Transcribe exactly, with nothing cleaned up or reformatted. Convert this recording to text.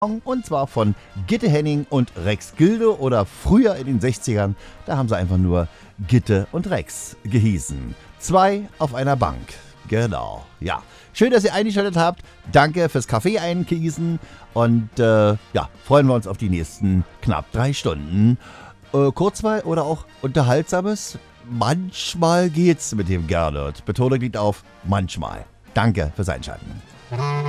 Und zwar von Gitte Henning und Rex Gilde oder früher in den sechzigern, da haben sie einfach nur Gitte und Rex gehießen. Zwei auf einer Bank. Genau, ja. Schön, dass ihr eingeschaltet habt. Danke fürs Kaffee eingießen. Und äh, ja, freuen wir uns auf die nächsten knapp drei Stunden. Äh, Kurzweil oder auch Unterhaltsames? Manchmal geht's mit dem Gernot. Betonung liegt auf manchmal. Danke fürs Einschalten.